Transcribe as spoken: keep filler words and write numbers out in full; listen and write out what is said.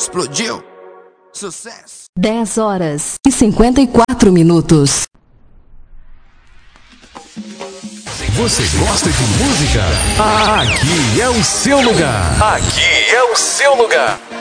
explodiu. Sucesso. dez horas e cinquenta e quatro minutos. Você gosta de música? Aqui é o seu lugar. Aqui é o seu lugar.